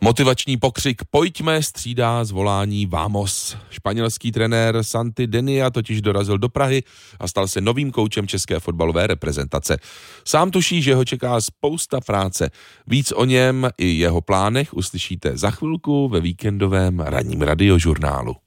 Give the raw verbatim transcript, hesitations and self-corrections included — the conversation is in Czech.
Motivační pokřik pojďme střídá zvolání vamos. Španělský trenér Santi Denia totiž dorazil do Prahy a stal se novým koučem české fotbalové reprezentace. Sám tuší, že ho čeká spousta práce. Víc o něm i jeho plánech uslyšíte za chvilku ve víkendovém ranním radiožurnálu.